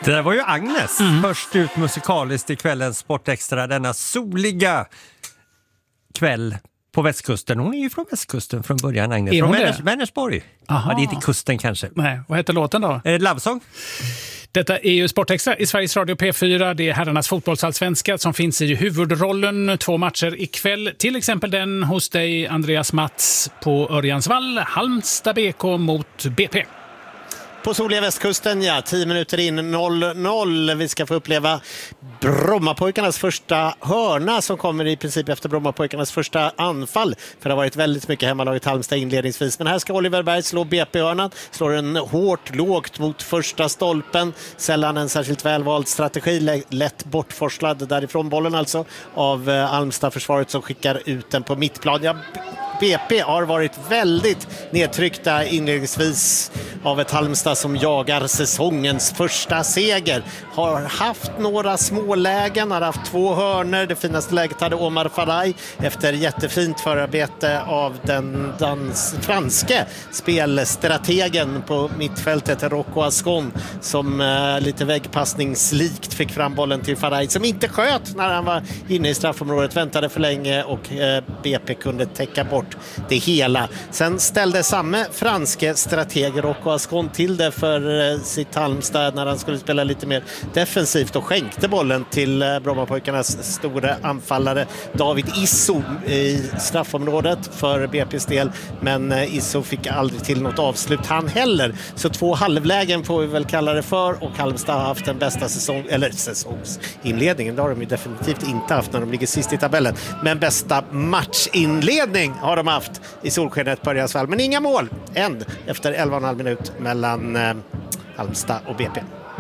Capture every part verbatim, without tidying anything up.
Det där var ju Agnes, mm. först ut musikaliskt i kvällens Sportextra denna soliga kväll på västkusten. Hon är ju från västkusten från början, Agnes. Från Vänners, Vänersborg. Ja, det är inte kusten kanske. Nej, vad heter låten då? Eh, Lovesong. Detta är ju Sportextra i Sveriges Radio P fyra. Det är herrarnas fotbollsallsvenska som finns i huvudrollen. Två matcher ikväll. Till exempel den hos dig, Andreas Mats, på Örjansvall. Halmstad B K mot B P. På soliga västkusten, ja. tio minuter in, noll noll. Vi ska få uppleva Brommapojkarnas första hörna som kommer i princip efter Brommapojkarnas första anfall. För det har varit väldigt mycket hemmalaget Halmstad inledningsvis. Men här ska Oliver Berg slå B P-hörnan. Slår den hårt, lågt mot första stolpen. Sällan en särskilt välvald strategi. Lätt bortforslad därifrån bollen alltså av Halmstad-försvaret som skickar ut den på mittplan. Ja, B P har varit väldigt nedtryckta inledningsvis av ett Halmstad som jagar säsongens första seger. Har haft några smålägen, har haft två hörnor. Det finaste läget hade Omar Faraj efter jättefint förarbete av den dans, franske spelstrategen på mittfältet, Rocco Ascon, som eh, lite väggpassningslikt fick fram bollen till Faraj som inte sköt när han var inne i straffområdet, väntade för länge och eh, B P kunde täcka bort det hela. Sen ställde samme franske strateg Rocco Ascon till det för sitt Halmstad när han skulle spela lite mer defensivt och skänkte bollen till Brommapojkarnas stora anfallare David Isso i straffområdet för B P:s del, men Isso fick aldrig till något avslut han heller. Så två halvlägen får vi väl kalla det för, och Halmstad har haft den bästa säsong, eller säsongsinledningen, det har de ju definitivt inte haft när de ligger sist i tabellen, men bästa matchinledning har de haft i solskenet på Örjansvall, men inga mål än efter elva och en halv minut mellan eh, Halmstad och B P.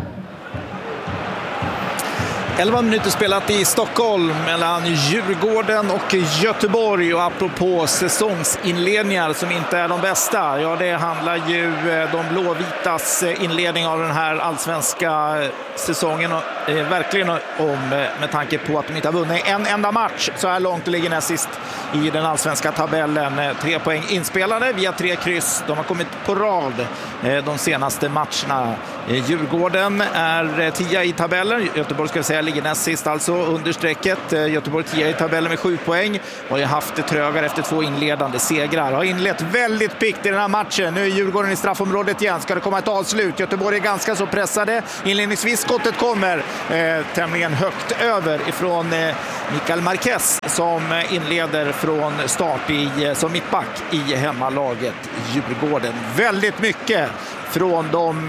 elva minuter spelat i Stockholm mellan Djurgården och Göteborg, och apropå säsongsinledningar som inte är de bästa, ja det handlar ju de blåvitas inledning av den här allsvenska säsongen och, eh, verkligen om, med tanke på att de inte har vunnit en enda match så här långt. Det ligger näst sist i den allsvenska tabellen. Tre poäng inspelade via tre kryss. De har kommit på rad eh, de senaste matcherna. Eh, Djurgården är tia i tabellen. Göteborg ska vi säga ligger näst sist alltså under strecket. Eh, Göteborg tia i tabellen med sju poäng. Har ju haft det trögare efter två inledande segrar. Har inlett väldigt pikt i den här matchen. Nu är Djurgården i straffområdet igen. Ska det komma ett avslut? Göteborg är ganska så pressade. Inledningsvis skottet kommer eh, tämligen högt över ifrån eh, Mikael Marquez som inleder från start i, som mittback i hemmalaget Djurgården. Väldigt mycket från de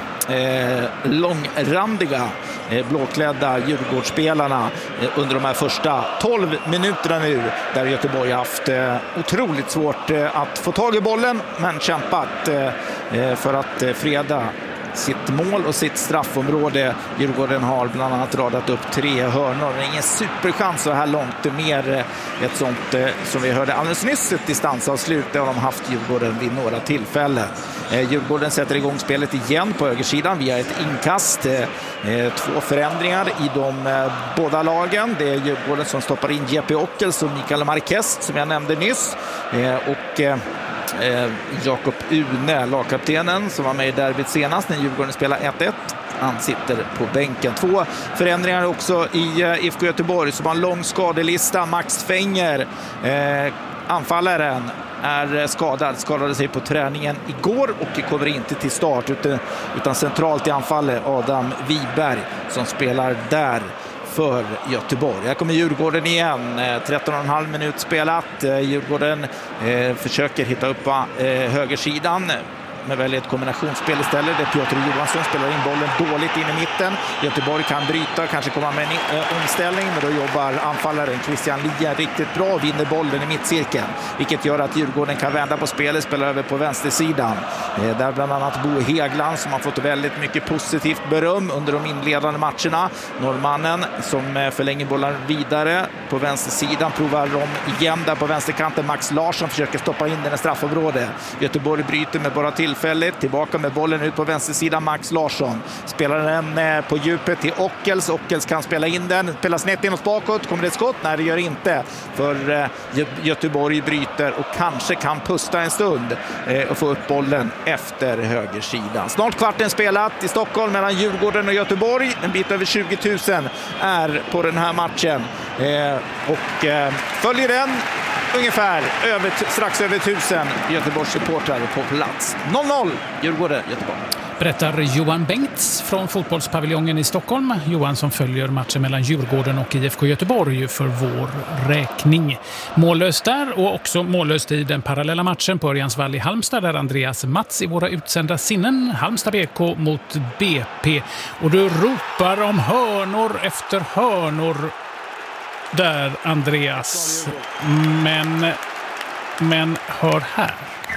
eh, långrandiga eh, blåklädda Djurgårdsspelarna eh, under de här första tolv minuterna nu, där Göteborg har haft eh, otroligt svårt eh, att få tag i bollen, men kämpat eh, för att eh, freda sitt mål och sitt straffområde. Djurgården har bland annat radat upp tre hörnor. Det är ingen superchans så här långt. Mer ett sånt som vi hörde alldeles nyss, ett distansavslut. Det har de haft Djurgården vid några tillfällen. Djurgården sätter igång spelet igen på högersidan via ett inkast. Två förändringar i de båda lagen. Det är Djurgården som stoppar in J P Ockels och Mikael Marquez som jag nämnde nyss. Och Eh, Jakob Une, lagkaptenen som var med i derbyt senast när Djurgården spelade ett ett. Han sitter på bänken. Två förändringar också i eh, I F K Göteborg som har en lång skadelista. Max Fenger, eh, anfallaren, är skadad. Skadade sig på träningen igår och kommer inte till start utan, utan centralt i anfallet Adam Wiberg som spelar där för Göteborg. Här kommer Djurgården igen. tretton och en halv minut spelat. Djurgården eh, försöker hitta upp på eh, högersidan. med väldigt ett kombinationsspel istället. Det är Piotr Johansson spelar in bollen dåligt in i mitten. Göteborg kan bryta, kanske komma med en äh, omställning, men då jobbar anfallaren Christian Lia riktigt bra och vinner bollen i mittcirkeln. Vilket gör att Djurgården kan vända på spelet, spelar över på vänstersidan. Eh, där bland annat Bo Hegland som har fått väldigt mycket positivt beröm under de inledande matcherna. Norrmannen som eh, förlänger bollen vidare på vänstersidan, provar de igen där på vänsterkanten. Max Larsson försöker stoppa in den i straffområdet. Göteborg bryter med bara tillfällen tillfälligt. Tillbaka med bollen ut på vänstersidan, Max Larsson. Spelar den på djupet till Ockels. Ockels kan spela in den. Spelar snett inåt bakåt. Kommer det ett skott? Nej, det gör inte. För Göteborg bryter och kanske kan pusta en stund och få upp bollen efter högersidan. Snart kvarten spelat i Stockholm mellan Djurgården och Göteborg. En bit över tjugo tusen är på den här matchen. Och följer den ungefär över, strax över tusen Göteborgs supportrar på plats. noll noll Djurgården, Göteborg. Berättar Johan Bengts från fotbollspaviljongen i Stockholm. Johan som följer matchen mellan Djurgården och I F K Göteborg för vår räkning. Mållöst där och också mållöst i den parallella matchen på Örjansvall i Halmstad där Andreas Mats i våra utsända sinnen. Halmstad B K mot B P. Och du ropar om hörnor efter hörnor där, Andreas. Men, men hör här.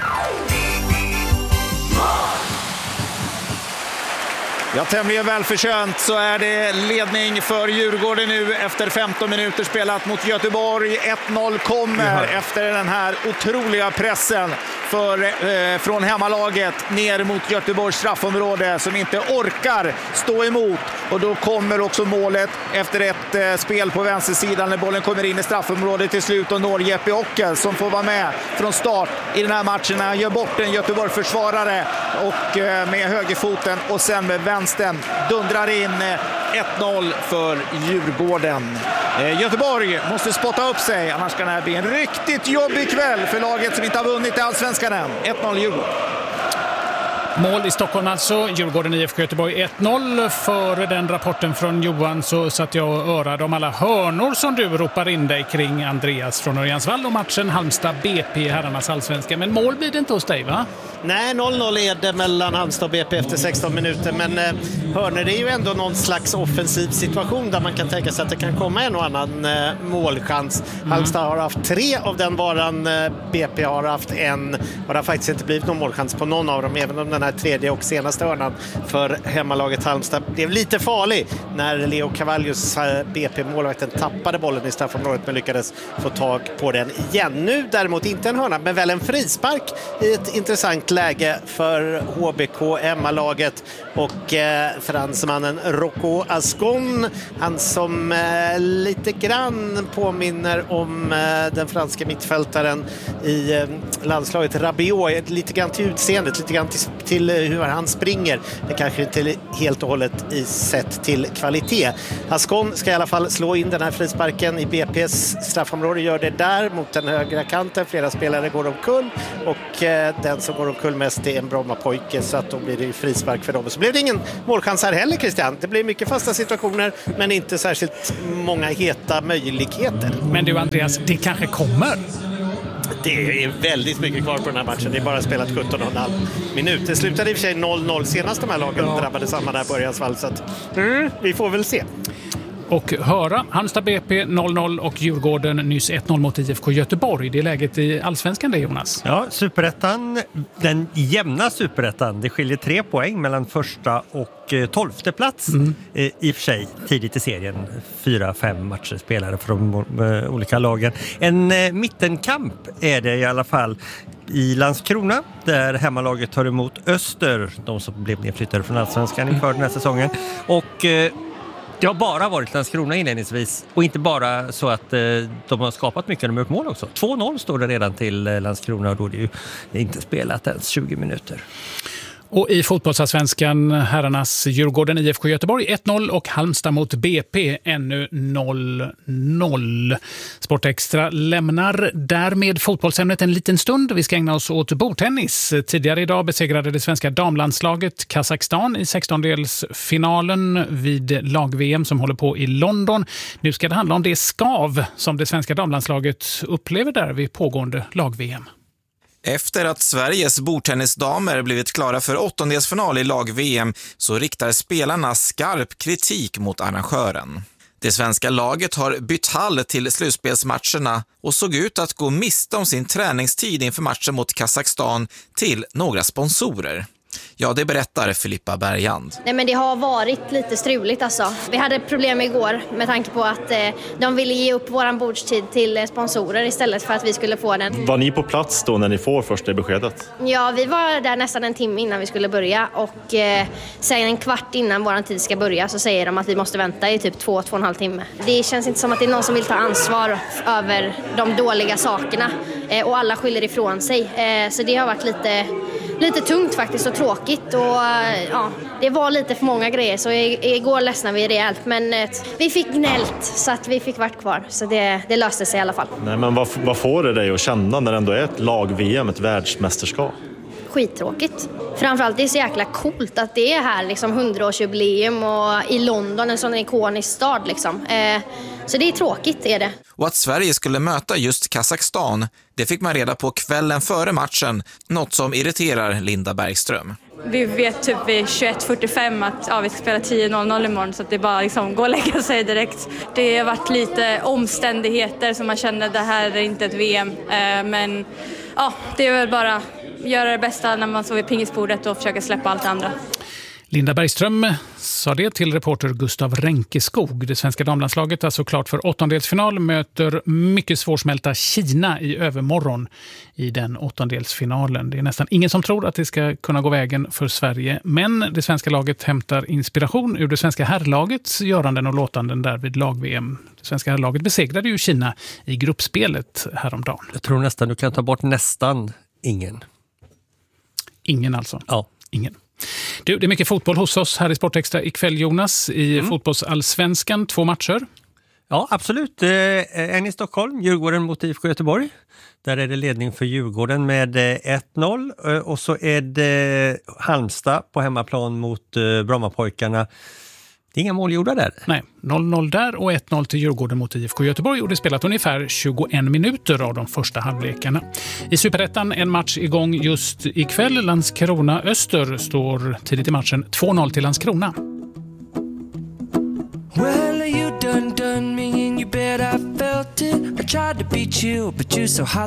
Ja, tämligen välförtjänt så är det ledning för Djurgården nu efter femton minuter spelat mot Göteborg. ett noll kommer efter den här otroliga pressen för, eh, från hemmalaget ner mot Göteborgs straffområde som inte orkar stå emot. Och då kommer också målet efter ett eh, spel på vänstersidan när bollen kommer in i straffområdet till slut och når Jeppe Ockel som får vara med från start i den här matchen. Han gör bort en Göteborg-försvarare och eh, med högerfoten och sen med vänster dundrar in ett noll för Djurgården. Göteborg måste spotta upp sig, annars kan det här bli en riktigt jobbig kväll för laget som inte har vunnit i Allsvenskan än. ett noll Djurgården. Mål i Stockholm alltså, Djurgården I F K Göteborg ett noll. Före den rapporten från Johan så satt jag och örade om alla hörnor som du ropar in dig kring, Andreas från Örjansvall och matchen Halmstad B P, herrarnas allsvenska. Men mål blir det inte hos dig, va? Nej, noll noll är det mellan Halmstad och B P efter sexton minuter, men eh, hörnor är ju ändå någon slags offensiv situation där man kan tänka sig att det kan komma en och annan eh, målchans. Mm. Halmstad har haft tre av den varan, eh, B P har haft en, och det har faktiskt inte blivit någon målchans på någon av dem, även om den här tredje och senaste hörnan för hemmalaget Halmstad blev lite farlig när Leo Cavallius, B P-målvakten, tappade bollen i straffområdet men lyckades få tag på den igen. Nu däremot inte en hörna, men väl en frispark i ett intressant läge för H B K, hemmalaget, och eh, fransmannen Rocco Ascon, han som eh, lite grann påminner om eh, den franska mittfältaren i eh, landslaget Rabiot, lite grann till utseendet, lite grann till, till hur han springer, men kanske inte helt och hållet i sätt till kvalitet. Ascon ska i alla fall slå in den här frisparken i B P:s straffområde, gör det där mot den högra kanten, flera spelare går omkull och eh, den som går omkull mest är en Brommapojke, så att då blir det frispark för dem. Så blev det ingen målchans här heller, Christian. Det blir mycket fasta situationer men inte särskilt många heta möjligheter. Men du, Andreas, det kanske kommer. Det är väldigt mycket kvar på den här matchen. Det är bara spelat sjutton och en halv minut. Det slutade i och för sig noll noll senast de här lagen ja. drabbade samman där på Örjansvall, så att mm, vi får väl se. Och höra, Halmstad B P noll noll och Djurgården nyss ett noll mot I F K Göteborg. Det är läget i Allsvenskan det, Jonas. Ja, superettan, den jämna superettan. Det skiljer tre poäng mellan första och tolfte plats. Mm. I och för sig tidigt i serien. Fyra, fem matcher spelare från de olika lagen. En eh, mittenkamp är det i alla fall i Landskrona, där hemmalaget tar emot Öster, de som blev nedflyttade från Allsvenskan inför den här säsongen. Och eh, det har bara varit Landskrona inledningsvis, och inte bara så att eh, de har skapat mycket, de har gjort mål också. två noll står det redan till eh, Landskrona, och då är det ju inte spelat ens tjugo minuter. Och i fotbollsallsvenskan, herrarnas Djurgården I F K Göteborg ett noll och Halmstad mot B P ännu noll noll. Sportextra lämnar därmed fotbollsämnet en liten stund. Vi ska ägna oss åt bordtennis. Tidigare idag besegrade det svenska damlandslaget Kazakstan i sextondelsfinalen vid lag-V M som håller på i London. Nu ska det handla om det skav som det svenska damlandslaget upplever där vid pågående lag-V M. Efter att Sveriges bordtennisdamer blivit klara för åttondelsfinal i lag-V M så riktar spelarna skarp kritik mot arrangören. Det svenska laget har bytt hall till slutspelsmatcherna och såg ut att gå miste om sin träningstid inför matchen mot Kazakstan till några sponsorer. Ja, det berättar Filippa Bergand. Nej, men det har varit lite struligt alltså. Vi hade problem igår med tanke på att eh, de ville ge upp våran bordstid till sponsorer istället för att vi skulle få den. Var ni på plats då när ni får första beskedet? Ja, vi var där nästan en timme innan vi skulle börja och eh, sen en kvart innan våran tid ska börja så säger de att vi måste vänta i typ två, två och en halv timme. Det känns inte som att det är någon som vill ta ansvar över de dåliga sakerna eh, och alla skyller ifrån sig. Eh, så det har varit lite... Lite tungt faktiskt och tråkigt och ja, det var lite för många grejer så igår ledsnade vi rejält men eh, vi fick gnällt så att vi fick vart kvar så det, det löste sig i alla fall. Nej, men vad, vad får det dig att känna när det ändå är ett lag-V M, ett världsmästerskap? Skittråkigt. Framförallt det är så jäkla coolt att det är här liksom hundraårsjubileum och i London en sån ikonisk stad liksom. Eh, så det är tråkigt är det. Och att Sverige skulle möta just Kazakstan, det fick man reda på kvällen före matchen, något som irriterar Linda Bergström. Vi vet typ vid tjugoett fyrtiofem att ja, vi ska spela tio noll noll imorgon så att det är bara liksom gå och lägga sig direkt. Det har varit lite omständigheter som man känner det här är inte ett V M. Eh, men ja, det är väl bara göra det bästa när man står vid pingisbordet och försöka släppa allt det andra. Linda Bergström sa det till reporter Gustav Ränkeskog. Det svenska damlandslaget är alltså klart för åttondelsfinal, möter mycket svårsmälta Kina i övermorgon i den åttondelsfinalen. Det är nästan ingen som tror att det ska kunna gå vägen för Sverige, men det svenska laget hämtar inspiration ur det svenska herrlagets göranden och låtanden där vid lag-V M. Det svenska herrlaget besegrade ju Kina i gruppspelet häromdagen. Jag tror nästan du kan ta bort nästan ingen. Ingen alltså? Ja. Ingen. Du, det är mycket fotboll hos oss här i Sportextra ikväll, Jonas, i mm. fotbollsallsvenskan. Två matcher. Ja, absolut. En i Stockholm, Djurgården mot I F K Göteborg. Där är det ledning för Djurgården med ett noll. Och så är det Halmstad på hemmaplan mot Brommapojkarna. Det är inga mål gjorda där. Nej, noll noll där och ett noll till Djurgården mot I F K Göteborg och det spelat ungefär tjugoen minuter av de första halvlekarna. I Superettan en match igång just ikväll. Landskrona-Öster står tidigt i matchen två noll till Landskrona. Well, you done done me and you bet I felt it. I tried to beat you, but you're so hot.